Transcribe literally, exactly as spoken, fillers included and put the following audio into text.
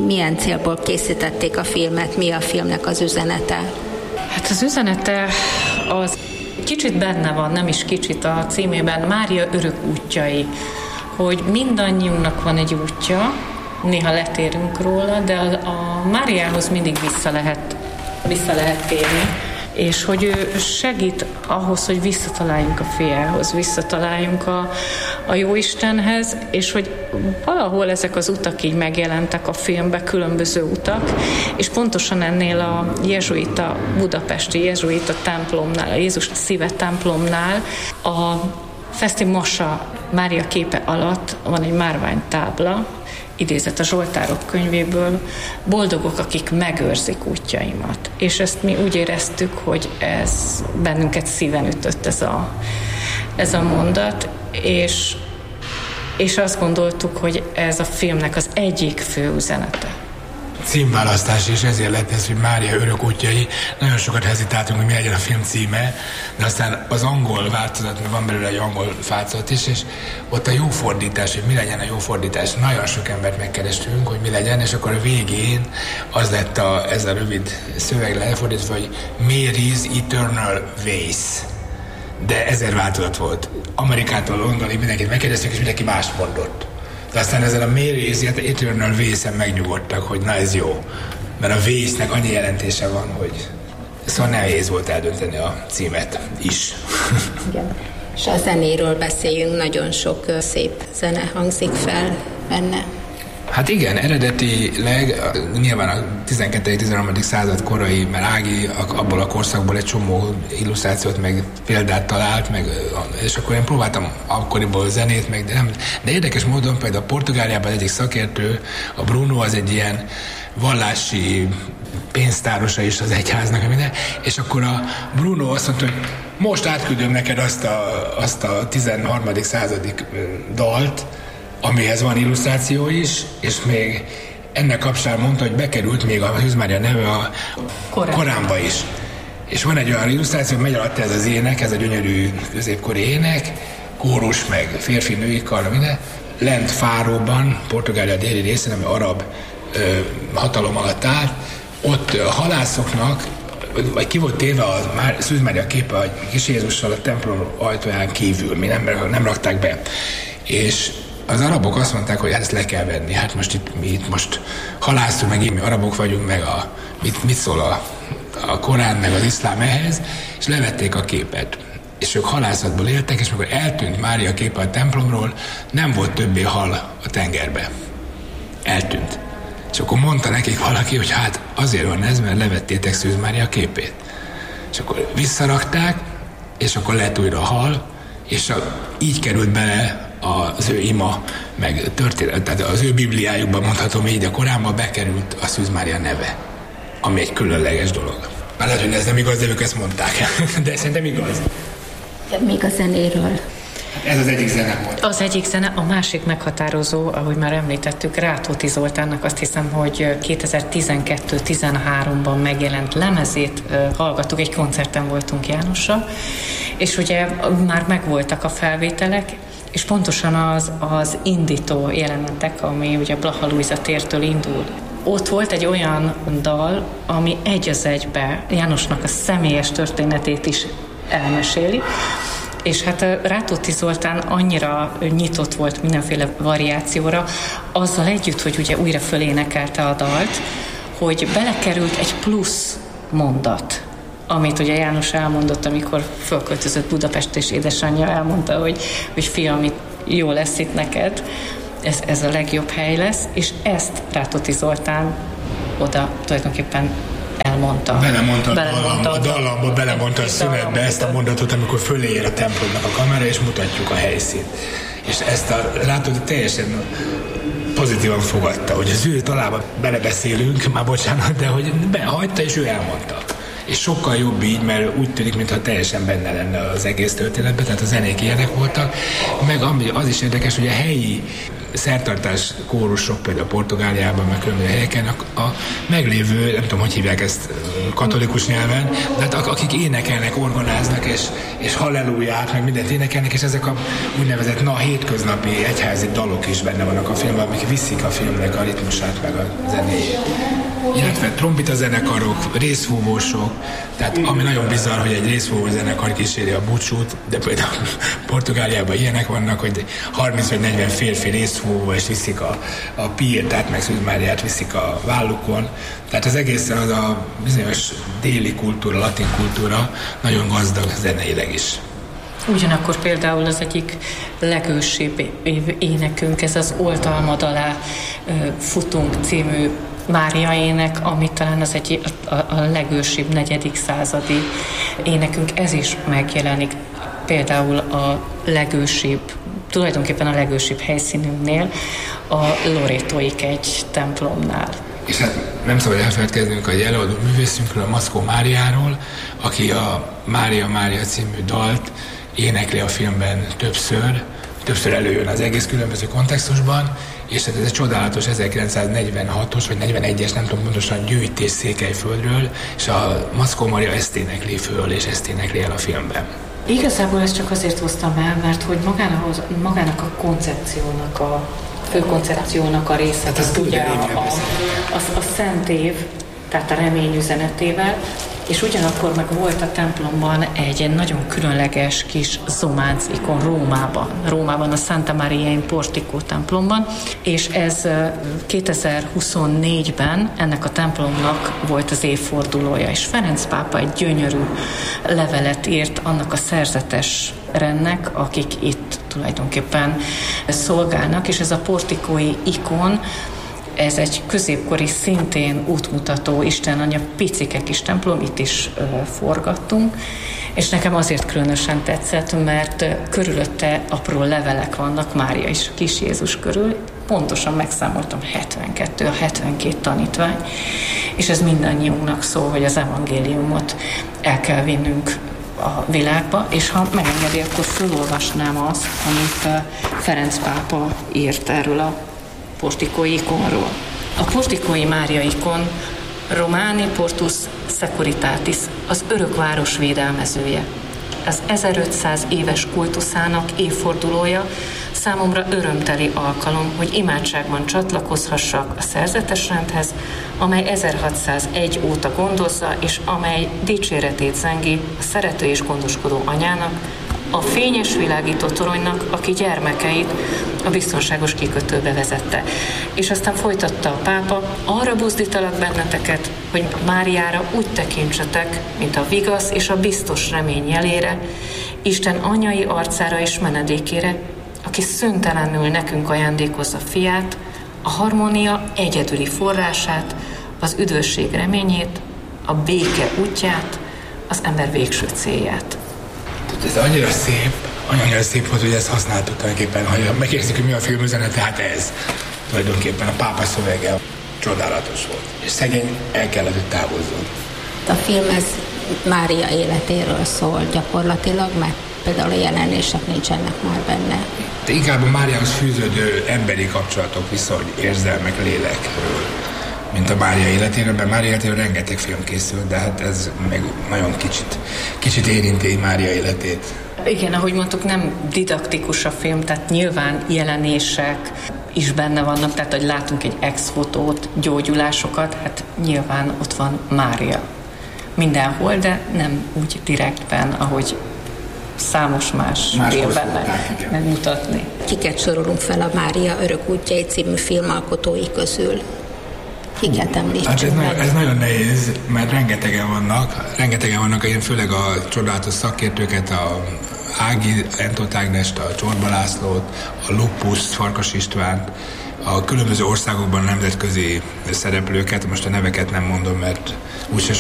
milyen célból készítették a filmet, mi a filmnek az üzenete? Hát az üzenete az kicsit benne van, nem is kicsit a címében, Mária örök útjai, hogy mindannyiunknak van egy útja, néha letérünk róla, de a, a Máriához mindig vissza lehet, vissza lehet térni, és hogy ő segít ahhoz, hogy visszataláljunk a fiához, visszataláljunk a, a Jóistenhez, és hogy valahol ezek az utak így megjelentek a filmben, különböző utak, és pontosan ennél a jezsuita, budapesti jezsuita templomnál, a Jézus szíve templomnál a Feszti Masa Mária képe alatt van egy márványtábla, idézet a Zsoltárok könyvéből, boldogok, akik megőrzik útjaimat. És ezt mi úgy éreztük, hogy ez bennünket szíven ütött ez a, ez a mondat, és, és azt gondoltuk, hogy ez a filmnek az egyik fő üzenete. Címválasztás, és ezért lett ez, hogy Mária örök útjai. Nagyon sokat hezitáltunk, hogy mi legyen a film címe, de aztán az angol változat, mert van belőle egy angol változat is, és ott a jó fordítás, hogy mi legyen a jó fordítás. Nagyon sok embert megkerestünk, hogy mi legyen, és akkor a végén az lett a, ez a rövid szöveg lefordítva, hogy Mary's Eternal Ways. De ezer változat volt. Amerikától Londonig mindenkit megkérdeztük, és mindenki mást mondott. De aztán ezzel a Mary's Eternal Ways-en megnyugodtak, hogy na ez jó. Mert a Ways-nek annyi jelentése van, hogy szóval nehéz volt eldönteni a címet is. Igen. És a zenéről beszéljünk, nagyon sok szép zene hangzik fel benne. Hát igen, eredetileg nyilván a tizenkettedik-tizenharmadik század korai, mert Ági abból a korszakból egy csomó illusztrációt, meg példát talált, meg, és akkor én próbáltam akkoriból zenét, meg, de, nem, de érdekes módon például a Portugáliában egyik szakértő, a Bruno, az egy ilyen vallási pénztárosa is az egyháznak, minden, és akkor a Bruno azt mondta, hogy most átküldöm neked azt a, azt a tizenharmadik századik dalt, amihez van illusztráció is, és még ennek kapcsán mondta, hogy bekerült még a Szűz Mária neve a Korán. Koránba is. És van egy olyan illusztráció, megy alatt ez az ének, ez a gyönyörű középkori ének, kórus, meg férfi-női kar, minden, lent Fáróban, Portugália déli részén, ami arab ö, hatalom alatt áll, ott a halászoknak, vagy ki volt téve a Szűz Mária képe a kis Jézussal a templom ajtaján kívül, mi nem, nem rakták be. És az arabok azt mondták, hogy ezt le kell venni. Hát most itt, mi itt most halászunk, meg én, mi arabok vagyunk, meg a, mit, mit szól a, a Korán, meg az iszlám ehhez, és levették a képet. És ők halászatból éltek, és amikor eltűnt Mária képe a templomról, nem volt többé hal a tengerbe. Eltűnt. És akkor mondta nekik valaki, hogy hát azért van ez, mert levettétek Szűz Mária képét. És akkor visszarakták, és akkor lett újra a hal, és a, így került bele az ő ima, meg történet, tehát az ő bibliájukban mondhatom így, a Koránban bekerült a Szűz Mária neve, ami egy különleges dolog. Már lehet, hogy ez nem igaz, de ők ezt mondták, de szerintem igaz. Még a zenéről. Ez az egyik zene volt. Az egyik zene, a másik meghatározó, ahogy már említettük, Rátóti Zoltánnak azt hiszem, hogy kétezer-tizenkettő-tizenháromban megjelent lemezét hallgattuk, egy koncerten voltunk Jánossal, és ugye már megvoltak a felvételek, és pontosan az, az indító jelenetek, ami ugye Blaha Lujza tértől indul. Ott volt egy olyan dal, ami egy az egybe Jánosnak a személyes történetét is elmeséli, és hát Rátóti Zoltán annyira nyitott volt mindenféle variációra, azzal együtt, hogy ugye újra fölénekelte a dalt, hogy belekerült egy plusz mondat, amit ugye János elmondott, amikor fölköltözött Budapest, és édesanyja elmondta, hogy, hogy fiam, itt jó lesz itt neked, ez, ez a legjobb hely lesz, és ezt Rátóti Zoltán oda tulajdonképpen elmondta. Belemondta, belemondta a dallamba, belemondta a szünetbe ezt a mondatot, amikor fölé ér a templomnak a kamera, és mutatjuk a helyszínt. És ezt a Rátóti teljesen pozitívan fogadta, hogy az ő talába belebeszélünk, már bocsánat, de hogy behagyta, és ő elmondta. És sokkal jobb így, mert úgy tűnik, mintha teljesen benne lenne az egész történetben, tehát a zenék ilyenek voltak. Meg ami az is érdekes, hogy a helyi szertartás kórusok, például Portugáliában, meg különböző helyeken a, a meglévő, nem tudom, hogy hívják ezt katolikus nyelven, de hát akik énekelnek, orgonáznak, és, és halleluját, meg mindent énekelnek, és ezek a úgynevezett na, hétköznapi egyházi dalok is benne vannak a filmben, amik viszik a filmnek a ritmusát, meg a zenéjét. Illetve trombita zenekarok, részfúvósok, tehát ami nagyon bizarr, hogy egy részfúvó zenekar kíséri a búcsút, de például Portugáliában ilyenek vannak, hogy harminc vagy negyven férfi részfúvó, és viszik a, a Pietát, meg Szűz Máriát viszik a vállukon. Tehát az egészen az a bizonyos déli kultúra, latin kultúra nagyon gazdag zeneileg is. Ugyanakkor például az egyik legősibb énekünk, ez az Oltalmad alá futunk című Mária ének, ami talán az egy a, a legősibb negyedik századi énekünk, ez is megjelenik például a legősibb, tulajdonképpen a legősibb helyszínünknél, a Loretói kegy templomnál. És hát nem szabad elfeledkeznünk a előadó művészünkről, a Maszkó Máriáról, aki a Mária Mária című dalt énekli a filmben többször, többször előjön az egész különböző kontextusban, és ez egy csodálatos ezerkilencszáznegyvenhatos vagy negyvenegyes, nem tudom pontosan, gyűjtés Székelyföldről, és a Maszkó Mária ezt énekli föl, és ezt énekli el a filmben. Igazából ezt csak azért hoztam el, mert hogy magának, magának a koncepciónak, a főkoncepciónak a része, hát az ugye a, a, a, a Szent Év, tehát a remény üzenetével, és ugyanakkor meg volt a templomban egy nagyon különleges kis zománc ikon Rómában, Rómában a Santa Maria in Portico templomban, és ez kétezer-huszonnégyben ennek a templomnak volt az évfordulója, és Ferenc pápa egy gyönyörű levelet írt annak a szerzetes rendnek, akik itt tulajdonképpen szolgálnak, és ez a portikói ikon, ez egy középkori, szintén útmutató Istenanya picike kis templom, itt is ö, forgattunk, és nekem azért különösen tetszett, mert körülötte apró levelek vannak, Mária és a kis Jézus körül, pontosan megszámoltam hetvenkettő, a hetvenkét tanítvány, és ez mindannyiunknak szól, hogy az evangéliumot el kell vinnünk a világba, és ha megengedi, akkor felolvasnám azt, amit Ferenc pápa írt erről a portikói ikonról. A portikói Mária ikon Romani Portus Securitatis, az örökváros védelmezője. Az ezerötszáz éves kultuszának évfordulója számomra örömteli alkalom, hogy imádságban csatlakozhassak a szerzetes rendhez, amely ezerhatszázegy óta gondozza, és amely dicséretét zengi a szerető és gondoskodó anyának, a fényes világító toronynak, aki gyermekeit a biztonságos kikötőbe vezette. És aztán folytatta a pápa, arra buzdítalak benneteket, hogy Máriára úgy tekintsetek, mint a vigasz és a biztos remény jelére, Isten anyai arcára és menedékére, aki szüntelenül nekünk ajándékozza fiát, a harmónia egyedüli forrását, az üdvösség reményét, a béke útját, az ember végső célját. Ez annyira szép, annyira szép volt, hogy ezt használtuk tulajdonképpen, ha megkérdezik, hogy mi a film üzenete, hát ez tulajdonképpen a pápa szövege csodálatos volt. És szegény el kellett, hogy távozzon. A film ez Mária életéről szól gyakorlatilag, mert például a jelenések nincsenek már benne. De inkább a Máriához fűződő emberi kapcsolatok, viszony, érzelmek, lélekről, mint a Mária életéről, mert Mária életéről rengeteg film készült, de hát ez meg nagyon kicsit, kicsit érinti Mária életét. Igen, ahogy mondtuk, nem didaktikus a film, tehát nyilván jelenések is benne vannak, tehát hogy látunk egy ex-fotót, gyógyulásokat, hát nyilván ott van Mária mindenhol, de nem úgy direktben, ahogy számos más, más filmben megmutatni. Kiket sorolunk fel a Mária örök útjai című filmalkotói közül? Kiket említsünk? Hát ez, nagyon, ez nagyon nehéz, mert rengetegen vannak, rengetegen vannak, én főleg a csodálatos szakértőket, a Ági Entóth Ágnest, a Csorba Lászlót, a Lupuszt, Farkas Istvánt, a különböző országokban nemzetközi szereplőket, most a neveket nem mondom, mert úgyse